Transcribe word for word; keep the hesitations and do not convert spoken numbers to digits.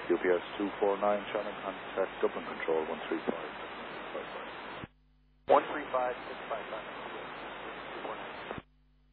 U P S two four nine, Shannon, contact Dublin Control one three five six five five. one three five six five five.